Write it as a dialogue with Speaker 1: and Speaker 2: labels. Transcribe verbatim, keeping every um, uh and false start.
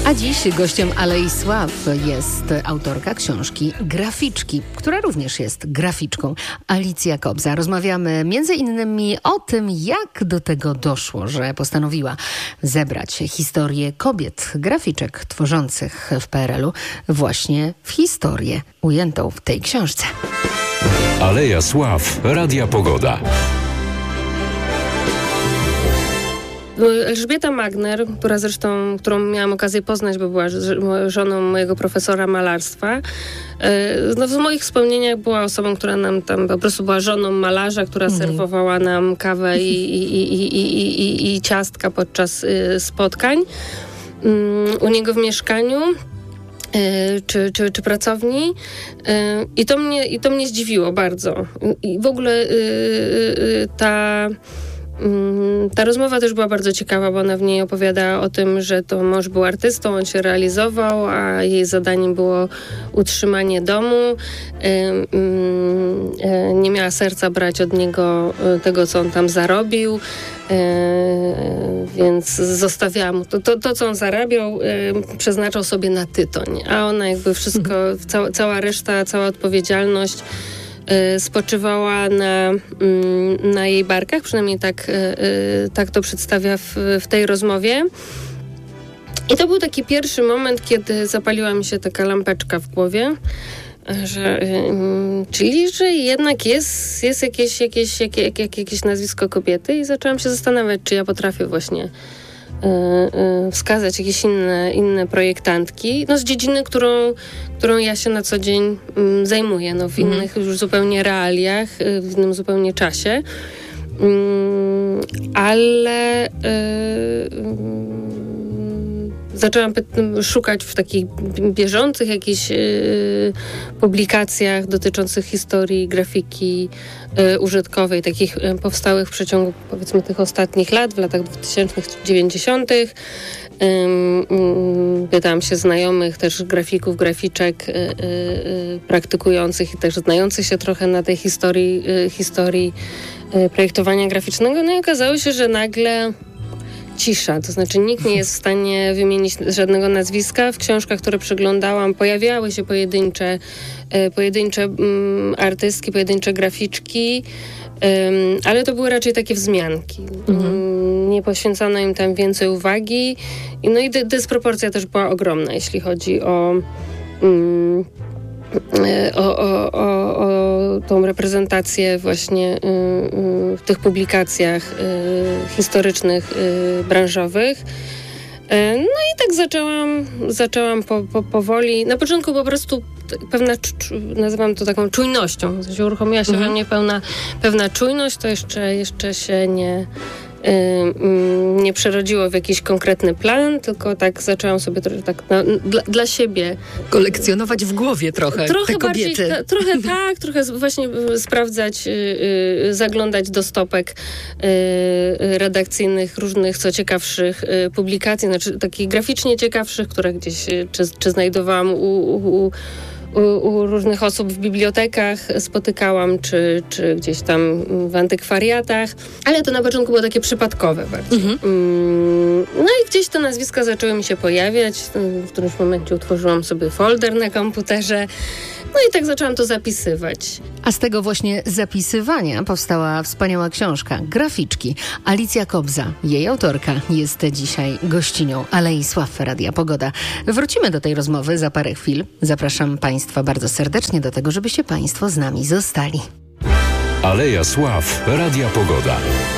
Speaker 1: A dziś gościem Alei Sław jest autorka książki Graficzki, która również jest graficzką, Alicja Kobza. Rozmawiamy między innymi o tym, jak do tego doszło, że postanowiła zebrać historię kobiet, graficzek tworzących w P R L u właśnie w historię ujętą w tej książce.
Speaker 2: Aleja Sław, Radia Pogoda.
Speaker 3: Elżbieta Magner, która zresztą, którą miałam okazję poznać, bo była żoną mojego profesora malarstwa, no w moich wspomnieniach była osobą, która nam tam po prostu była żoną malarza, która mhm. serwowała nam kawę i, i, i, i, i, i ciastka podczas spotkań u niego w mieszkaniu. Czy, czy, czy pracowni. I to mnie, i to mnie zdziwiło bardzo. I w ogóle ta Ta rozmowa też była bardzo ciekawa, bo ona w niej opowiada o tym, że to mąż był artystą, on się realizował, a jej zadaniem było utrzymanie domu. Nie miała serca brać od niego tego, co on tam zarobił, więc zostawiała mu to, to, to co on zarabiał, przeznaczał sobie na tytoń, a ona jakby wszystko, cała, cała reszta, cała odpowiedzialność spoczywała na, na jej barkach, przynajmniej tak, tak to przedstawia w, w tej rozmowie. I to był taki pierwszy moment, kiedy zapaliła mi się taka lampeczka w głowie, że, czyli, że jednak jest, jest jakieś, jakieś, jakieś, jakieś, jakieś nazwisko kobiety i zaczęłam się zastanawiać, czy ja potrafię właśnie wskazać jakieś inne, inne projektantki, no z dziedziny, którą, którą ja się na co dzień um, zajmuję, no w innych mm. już zupełnie realiach, w innym zupełnie czasie, um, ale y, y, zaczęłam py- szukać w takich bieżących jakichś y, publikacjach dotyczących historii grafiki y, użytkowej, takich y, powstałych w przeciągu, powiedzmy, tych ostatnich lat, w latach dwutysięcznych, dziewięćdziesiątych. Pytałam się znajomych, też grafików, graficzek y, y, y, praktykujących i też znających się trochę na tej historii, y, historii y, projektowania graficznego, no i okazało się, że nagle cisza, to znaczy nikt nie jest w stanie wymienić żadnego nazwiska. W książkach, które przeglądałam, pojawiały się pojedyncze, y, pojedyncze um, artystki, pojedyncze graficzki, um, ale to były raczej takie wzmianki. Mhm. Um, nie poświęcano im tam więcej uwagi. No i dy- dysproporcja też była ogromna, jeśli chodzi o, um, o, o, o, o tą reprezentację właśnie y, y, w tych publikacjach y, historycznych, y, branżowych. No i tak zaczęłam, zaczęłam po, po, powoli. Na początku po prostu pewna, nazywam to taką czujnością. W sensie uruchomiła się mhm. we mnie pełna, pewna czujność, to jeszcze, jeszcze się nie, y, y, nie przerodziło w jakiś konkretny plan, tylko tak zaczęłam sobie trochę tak na, dla, dla siebie
Speaker 1: kolekcjonować w głowie trochę, trochę te
Speaker 3: bardziej,
Speaker 1: kobiety.
Speaker 3: Ta, trochę tak, trochę właśnie sprawdzać, y, y, zaglądać do stopek y, redakcyjnych różnych, co ciekawszych y, publikacji, znaczy takich graficznie ciekawszych, które gdzieś y, czy, czy znajdowałam u, u, u U, u różnych osób w bibliotekach spotykałam, czy, czy gdzieś tam w antykwariatach, ale to na początku było takie przypadkowe bardziej. Mhm. Mm, no i gdzieś te nazwiska zaczęły mi się pojawiać. W którymś momencie utworzyłam sobie folder na komputerze, no i tak zaczęłam to zapisywać.
Speaker 1: A z tego właśnie zapisywania powstała wspaniała książka Graficzki. Alicja Kobza, jej autorka, jest dzisiaj gościnią Alei Sław, Radia Pogoda. Wrócimy do tej rozmowy za parę chwil. Zapraszam Państwa bardzo serdecznie do tego, żebyście Państwo z nami zostali.
Speaker 2: Aleja Sław, Radia Pogoda.